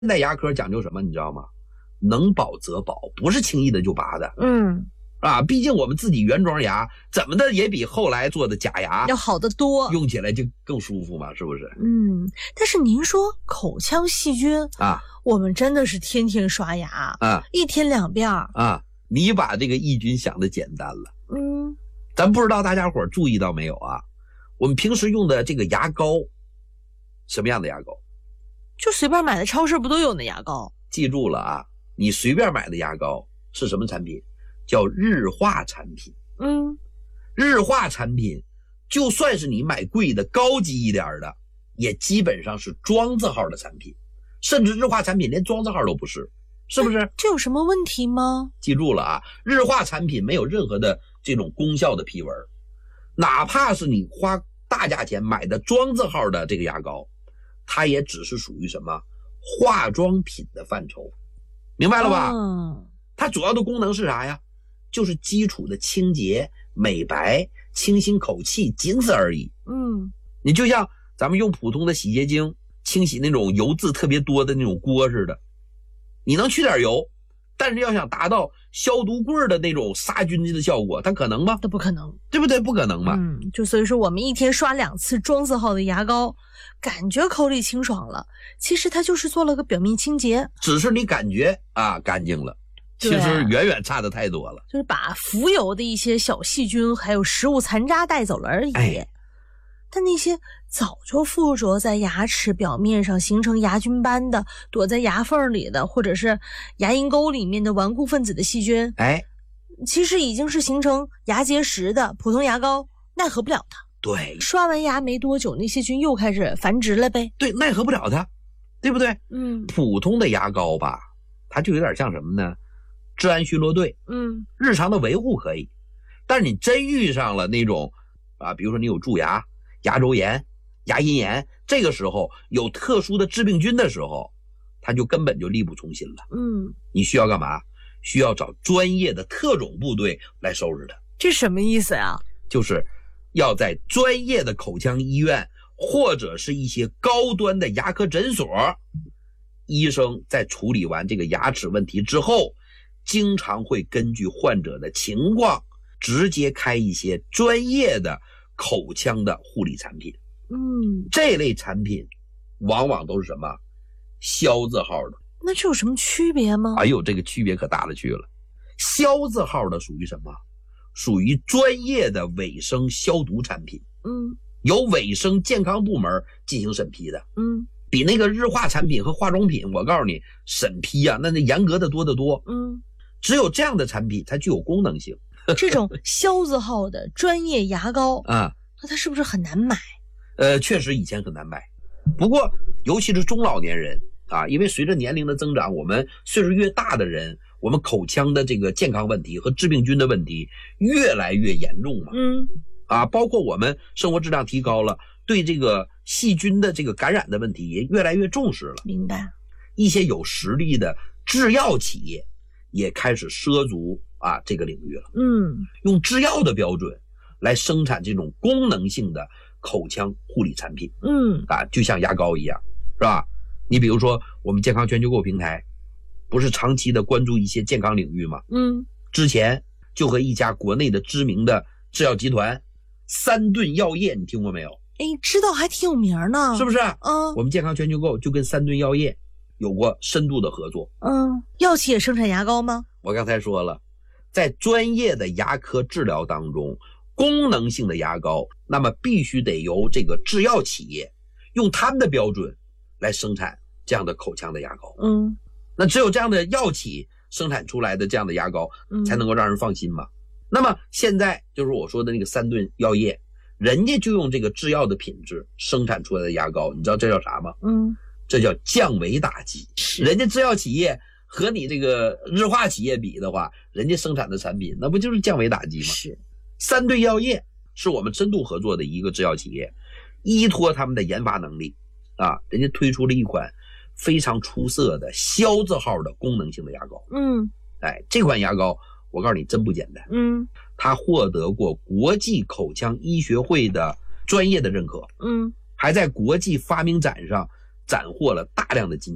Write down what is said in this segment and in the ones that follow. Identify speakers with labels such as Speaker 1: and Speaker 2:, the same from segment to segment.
Speaker 1: 代牙科讲究什么你知道吗？能保则保，不是轻易的就拔的。毕竟我们自己原装牙怎么的也比后来做的假牙
Speaker 2: 要好得多，
Speaker 1: 用起来就更舒服嘛，是不是？
Speaker 2: 但是您说口腔细菌我们真的是天天刷牙1天2遍
Speaker 1: 你把这个抑菌想的简单了。咱不知道大家伙注意到没有啊？我们平时用的这个牙膏，什么样的牙膏？
Speaker 2: 就随便买的超市不都有那牙膏？
Speaker 1: 记住了啊，你随便买的牙膏是什么产品？叫日化产品。日化产品就算是你买贵的高级一点的，也基本上是庄字号的产品，甚至日化产品连庄字号都不是，是不是？
Speaker 2: 这有什么问题吗？
Speaker 1: 记住了啊，日化产品没有任何的这种功效的批文，哪怕是你花大价钱买的庄字号的这个牙膏，它也只是属于什么化妆品的范畴，明白了吧？它主要的功能是啥呀？就是基础的清洁、美白、清新口气，仅此而已。你就像咱们用普通的洗洁精清洗那种油渍特别多的那种锅似的，你能去点油，但是要想达到消毒棍的那种杀菌的效果，它可能吗？
Speaker 2: 都不可能，
Speaker 1: 对不对？不可能嘛。
Speaker 2: 就所以说我们1天刷2次庄字号的牙膏，感觉口里清爽了，其实它就是做了个表面清洁，只
Speaker 1: 是你感觉干净了，其实远远差的太多了，
Speaker 2: 就是把浮游的一些小细菌还有食物残渣带走了而已。但那些早就附着在牙齿表面上形成牙菌斑的，躲在牙缝里的，或者是牙龈沟里面的顽固分子的细菌，其实已经是形成牙结石的，普通牙膏奈何不了它。
Speaker 1: 对，
Speaker 2: 刷完牙没多久，那些菌又开始繁殖了呗。
Speaker 1: 对，奈何不了它，对不对？普通的牙膏吧，它就有点像什么呢？治安巡逻队。日常的维护可以，但是你真遇上了那种比如说你有蛀牙、牙周炎、牙龈炎，这个时候有特殊的致病菌的时候，它就根本就力不从心了。你需要干嘛？需要找专业的特种部队来收拾它。
Speaker 2: 这什么意思呀？
Speaker 1: 就是要在专业的口腔医院或者是一些高端的牙科诊所，医生在处理完这个牙齿问题之后，经常会根据患者的情况直接开一些专业的口腔的护理产品。这类产品往往都是什么？肖字号的。
Speaker 2: 那这有什么区别吗？
Speaker 1: 这个区别可大了去了。肖字号的属于什么？属于专业的卫生消毒产品。由卫生健康部门进行审批的。比那个日化产品和化妆品，我告诉你，审批那严格的多得多。只有这样的产品才具有功能性。
Speaker 2: 这种肖字号的专业牙膏那它是不是很难买？
Speaker 1: 确实以前很难买，不过尤其是中老年人因为随着年龄的增长，我们岁数越大的人，我们口腔的这个健康问题和致病菌的问题越来越严重嘛。包括我们生活质量提高了，对这个细菌的这个感染的问题也越来越重视了。
Speaker 2: 明白。
Speaker 1: 一些有实力的制药企业也开始涉足这个领域了。用制药的标准来生产这种功能性的口腔护理产品。就像牙膏一样，是吧？你比如说我们健康全球购平台不是长期的关注一些健康领域吗？之前就和一家国内的知名的制药集团三顿药业，你听过没有？
Speaker 2: 知道，还挺有名呢，
Speaker 1: 是不是？我们健康全球购就跟三顿药业有过深度的合作。
Speaker 2: 药企也生产牙膏吗？
Speaker 1: 我刚才说了，在专业的牙科治疗当中，功能性的牙膏那么必须得由这个制药企业用他们的标准来生产这样的口腔的牙膏。那只有这样的药企生产出来的这样的牙膏才能够让人放心嘛。那么现在就是我说的那个三顿药业，人家就用这个制药的品质生产出来的牙膏，你知道这叫啥吗？这叫降维打击。人家制药企业和你这个日化企业比的话，人家生产的产品那不就是降维打击吗？
Speaker 2: 是。
Speaker 1: 三顿药业是我们深度合作的一个制药企业，依托他们的研发能力人家推出了一款非常出色的肖字号的功能性的牙膏。这款牙膏我告诉你真不简单。它获得过国际口腔医学会的专业的认可。还在国际发明展上斩获了大量的金奖。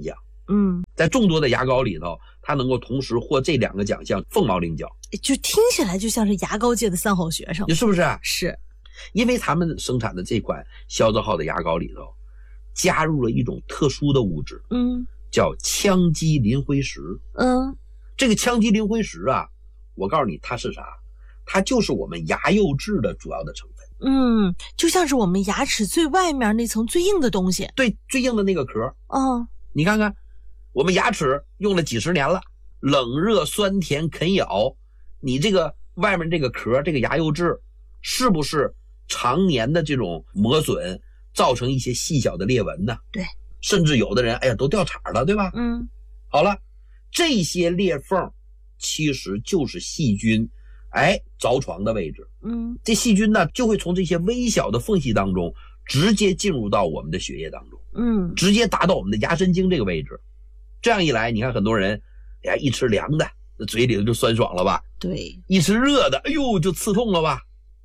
Speaker 1: 在众多的牙膏里头，它能够同时获这2个奖项，凤毛麟角。
Speaker 2: 就听起来就像是牙膏界的3好学生，
Speaker 1: 你是不是？
Speaker 2: 是，
Speaker 1: 因为他们生产的这款消字号的牙膏里头，加入了一种特殊的物质，叫羟基磷灰石。这个羟基磷灰石啊，我告诉你它是啥？它就是我们牙釉质的主要的成分。
Speaker 2: 就像是我们牙齿最外面那层最硬的东西。
Speaker 1: 对，最硬的那个壳。你看看，我们牙齿用了几十年了，冷热酸甜啃咬，你这个外面这个壳，这个牙釉质，是不是常年的这种磨损，造成一些细小的裂纹呢？
Speaker 2: 对，
Speaker 1: 甚至有的人，哎呀，都掉茬了，对吧？好了，这些裂缝其实就是细菌着床的位置。这细菌呢，就会从这些微小的缝隙当中直接进入到我们的血液当中，直接达到我们的牙神经这个位置。这样一来，你看很多人，哎呀，一吃凉的，那嘴里就酸爽了吧？
Speaker 2: 对，
Speaker 1: 一吃热的，哎呦，就刺痛了吧？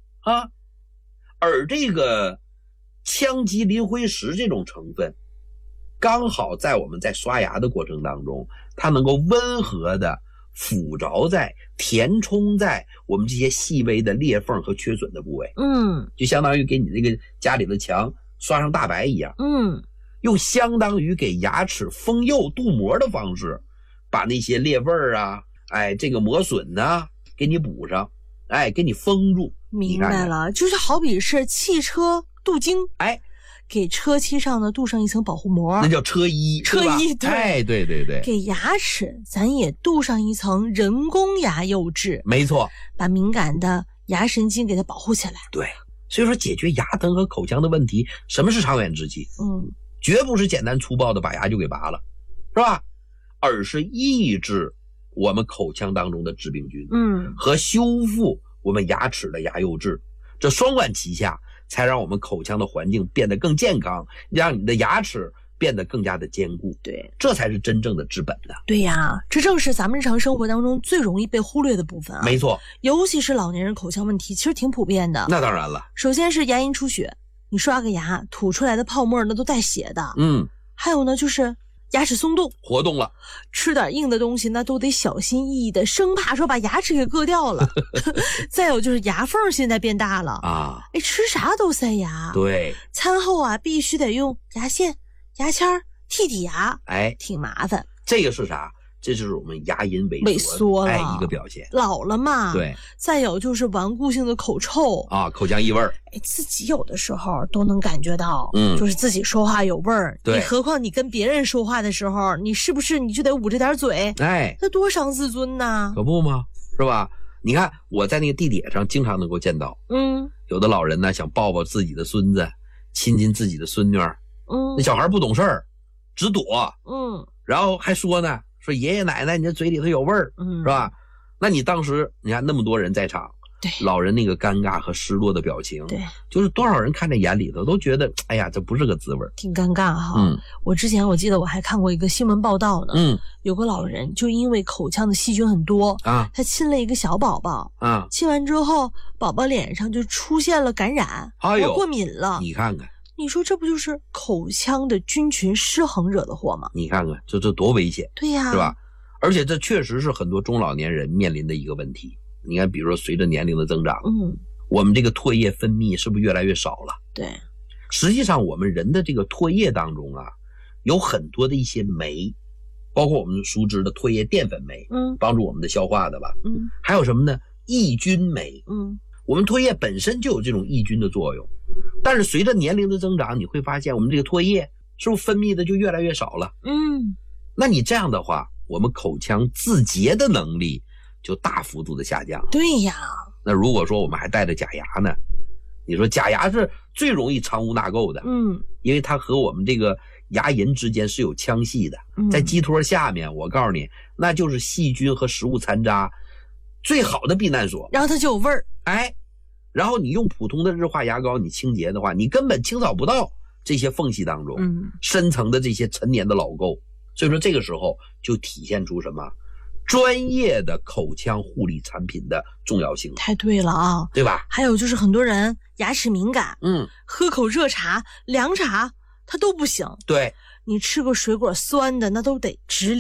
Speaker 1: 而这个羟基磷灰石这种成分，刚好在我们在刷牙的过程当中，它能够温和的附着在、填充在我们这些细微的裂缝和缺损的部位。就相当于给你这个家里的墙刷上大白一样。用相当于给牙齿封釉镀膜的方式，把那些裂纹啊，这个磨损啊，给你补上，给你封住。
Speaker 2: 明白了，就是好比是汽车镀金，给车漆上的镀上一层保护膜，
Speaker 1: 那叫车衣。
Speaker 2: 车衣，对，
Speaker 1: 对。
Speaker 2: 给牙齿咱也镀上一层人工牙釉质，
Speaker 1: 没错，
Speaker 2: 把敏感的牙神经给它保护起来。
Speaker 1: 对，所以说解决牙疼和口腔的问题，什么是长远之计？绝不是简单粗暴的把牙就给拔了，是吧？而是抑制我们口腔当中的致病菌，和修复我们牙齿的牙釉质，这双管齐下，才让我们口腔的环境变得更健康，让你的牙齿变得更加的坚固。
Speaker 2: 对，
Speaker 1: 这才是真正的治本的。
Speaker 2: 对呀，这正是咱们日常生活当中最容易被忽略的部分啊。
Speaker 1: 没错，
Speaker 2: 尤其是老年人口腔问题，其实挺普遍的。
Speaker 1: 那当然了，
Speaker 2: 首先是牙龈出血，你刷个牙吐出来的泡沫那都带血的。还有呢，就是牙齿松动
Speaker 1: 活动了，
Speaker 2: 吃点硬的东西那都得小心翼翼的，生怕说把牙齿给硌掉了。再有就是牙缝现在变大了啊，吃啥都塞牙。
Speaker 1: 对，
Speaker 2: 餐后啊必须得用牙线、牙签剔剔牙，挺麻烦。
Speaker 1: 这个是啥？这就是我们牙龈萎
Speaker 2: 缩了，
Speaker 1: 一个表现。
Speaker 2: 老了嘛。
Speaker 1: 对。
Speaker 2: 再有就是顽固性的口臭
Speaker 1: 啊，口腔异味。
Speaker 2: 自己有的时候都能感觉到，就是自己说话有味儿。
Speaker 1: 对。
Speaker 2: 你何况你跟别人说话的时候，你是不是你就得捂着点嘴？那多伤自尊呐！
Speaker 1: 可不吗？是吧？你看我在那个地铁上经常能够见到，有的老人呢想抱抱自己的孙子，亲亲自己的孙女儿，那小孩不懂事儿，只躲，然后还说呢。说爷爷奶奶你这嘴里头有味儿，是吧？那你当时你看那么多人在场，
Speaker 2: 对，
Speaker 1: 老人那个尴尬和失落的表情，
Speaker 2: 对，
Speaker 1: 就是多少人看在眼里头都觉得，哎呀，这不是个滋味，
Speaker 2: 挺尴尬哈。我之前我记得我还看过一个新闻报道呢，有个老人就因为口腔的细菌很多啊，他亲了一个小宝宝啊，亲完之后宝宝脸上就出现了感染，过敏了，
Speaker 1: 你看看。
Speaker 2: 你说这不就是口腔的菌群失衡惹的祸吗？
Speaker 1: 你看看这多危险。
Speaker 2: 对呀，
Speaker 1: 是吧？而且这确实是很多中老年人面临的一个问题。你看比如说随着年龄的增长，我们这个唾液分泌是不是越来越少了？
Speaker 2: 对，
Speaker 1: 实际上我们人的这个唾液当中啊，有很多的一些酶，包括我们熟知的唾液淀粉酶，帮助我们的消化的吧，还有什么呢？抑菌酶，我们唾液本身就有这种抑菌的作用，但是随着年龄的增长，你会发现我们这个唾液是不是分泌的就越来越少了？那你这样的话，我们口腔自洁的能力就大幅度的下降了。
Speaker 2: 对呀。
Speaker 1: 那如果说我们还带着假牙呢，你说假牙是最容易藏污纳垢的，因为它和我们这个牙龈之间是有腔隙的，在基托下面，我告诉你，那就是细菌和食物残渣最好的避难所，
Speaker 2: 然后它就有味儿。
Speaker 1: 然后你用普通的日化牙膏你清洁的话，你根本清扫不到这些缝隙当中深层的这些陈年的老垢。所以说这个时候就体现出什么专业的口腔护理产品的重要性。
Speaker 2: 太对了啊，
Speaker 1: 对吧？
Speaker 2: 还有就是很多人牙齿敏感，喝口热茶凉茶它都不行。
Speaker 1: 对，
Speaker 2: 你吃个水果酸的，那都得直